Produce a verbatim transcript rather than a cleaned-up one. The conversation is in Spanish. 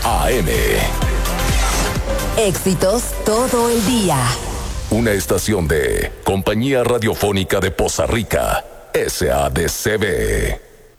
A M. Éxitos todo el día. Una estación de Compañía Radiofónica de Poza Rica, S A D C B.